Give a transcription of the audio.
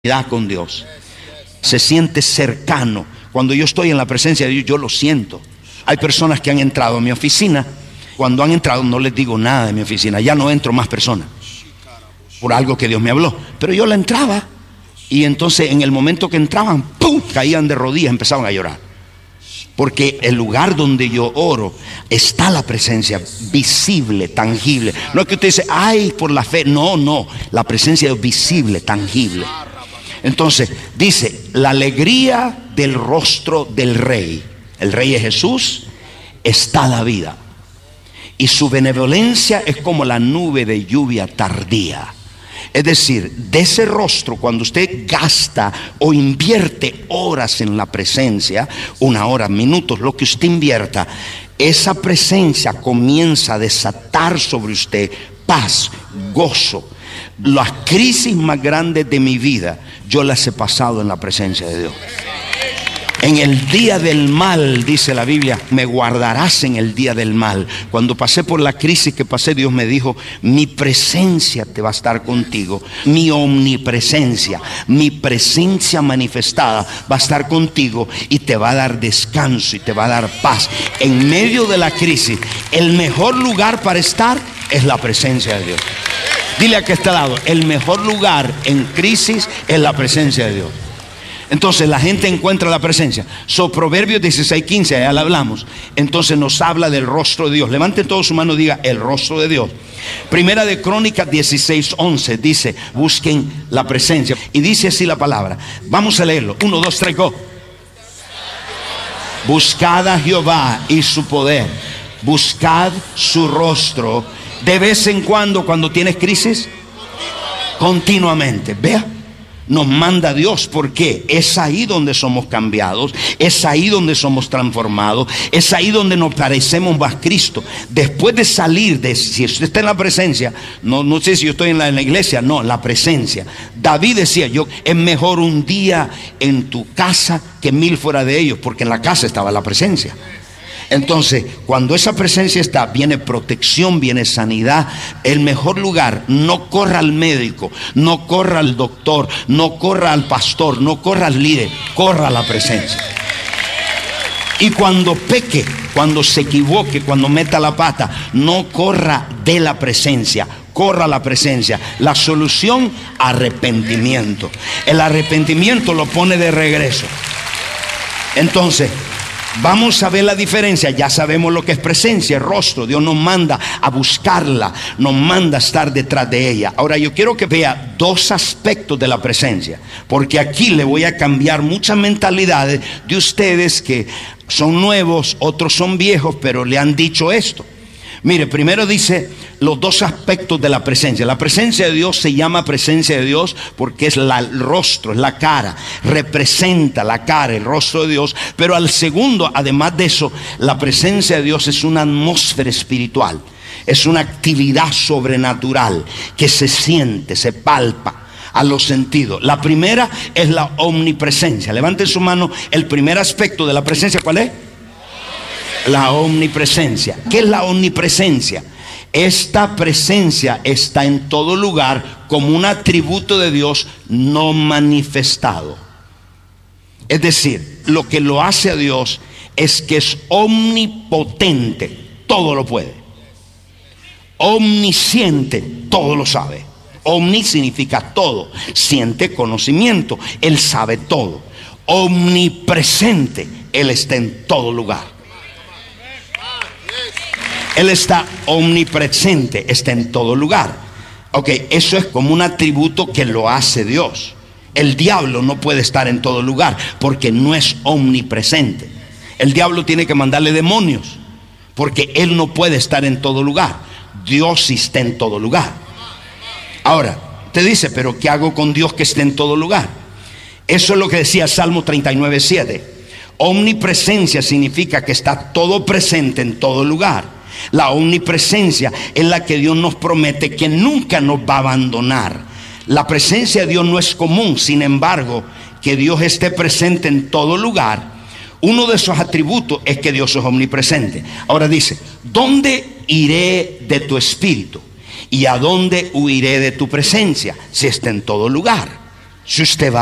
con Dios. Se siente cercano. Cuando yo estoy en la presencia de Dios, yo lo siento. Hay personas que han entrado a mi oficina. Cuando han entrado no les digo nada de mi oficina. Ya no entro más personas por algo que Dios me habló. Pero yo la entraba y entonces en el momento que entraban, ¡pum!, caían de rodillas, empezaban a llorar. Porque el lugar donde yo oro está la presencia visible, tangible. No es que usted dice, ay, por la fe. No, no, la presencia es visible, tangible. Entonces dice, la alegría del rostro del rey. El rey es Jesús, está la vida. Y su benevolencia es como la nube de lluvia tardía. Es decir, de ese rostro, cuando usted gasta o invierte horas en la presencia, 1 hora, minutos, lo que usted invierta, esa presencia comienza a desatar sobre usted paz, gozo. Las crisis más grandes de mi vida, yo las he pasado en la presencia de Dios. En el día del mal, dice la Biblia, me guardarás en el día del mal. Cuando pasé por la crisis que pasé, Dios me dijo, mi presencia te va a estar contigo. Mi omnipresencia, mi presencia manifestada va a estar contigo y te va a dar descanso y te va a dar paz. En medio de la crisis, el mejor lugar para estar es la presencia de Dios. Dile a que está al lado, el mejor lugar en crisis es la presencia de Dios. Entonces la gente encuentra la presencia. Proverbios 16:15, ya la hablamos. Entonces nos habla del rostro de Dios. Levanten todos su mano y diga el rostro de Dios. Primera de Crónicas 16:11 dice, busquen la presencia. Y dice así la palabra. Vamos a leerlo. 1, 2, 3, go. Buscad a Jehová y su poder. Buscad su rostro. De vez en cuando tienes crisis, continuamente. Vea. Nos manda Dios, porque es ahí donde somos cambiados, es ahí donde somos transformados, es ahí donde nos parecemos más a Cristo. Después de salir si usted está en la presencia, no sé si yo estoy en la iglesia, no, la presencia. David decía, es mejor un día en tu casa que 1000 fuera de ellos, porque en la casa estaba la presencia. Entonces, cuando esa presencia está, viene protección, viene sanidad. El mejor lugar, no corra al médico, no corra al doctor, no corra al pastor, no corra al líder, corra a la presencia. Y cuando peque, cuando se equivoque, cuando meta la pata, no corra de la presencia, corra a la presencia. La solución, arrepentimiento. El arrepentimiento lo pone de regreso. Entonces, vamos a ver la diferencia. Ya sabemos lo que es presencia, rostro. Dios nos manda a buscarla, nos manda a estar detrás de ella. Ahora yo quiero que vea 2 aspectos de la presencia, porque aquí le voy a cambiar muchas mentalidades de ustedes que son nuevos, otros son viejos, pero le han dicho esto. Mire, primero dice los 2 aspectos de la presencia. La presencia de Dios se llama presencia de Dios porque es el rostro, es la cara, representa la cara, el rostro de Dios. Pero al segundo, además de eso, la presencia de Dios es una atmósfera espiritual, es una actividad sobrenatural que se siente, se palpa a los sentidos. La primera es la omnipresencia. Levanten su mano. El primer aspecto de la presencia, ¿cuál es? La omnipresencia. ¿Qué es la omnipresencia? Esta presencia está en todo lugar como un atributo de Dios no manifestado. Es decir, lo que lo hace a Dios es que es omnipotente, todo lo puede. Omnisciente, todo lo sabe. Omni significa todo, siente conocimiento, Él sabe todo. Omnipresente, Él está en todo lugar. Él está omnipresente, está en todo lugar. Ok, eso es como un atributo que lo hace Dios. El diablo no puede estar en todo lugar porque no es omnipresente. El diablo tiene que mandarle demonios porque él no puede estar en todo lugar. Dios sí está en todo lugar. Ahora, te dice, pero ¿qué hago con Dios que esté en todo lugar? Eso es lo que decía Salmo 39:7. Omnipresencia significa que está todo presente en todo lugar. La omnipresencia es la que Dios nos promete que nunca nos va a abandonar. La presencia de Dios no es común, sin embargo, que Dios esté presente en todo lugar. Uno de esos atributos es que Dios es omnipresente. Ahora dice, ¿dónde iré de tu espíritu? ¿Y a dónde huiré de tu presencia? Si está en todo lugar. Si usted va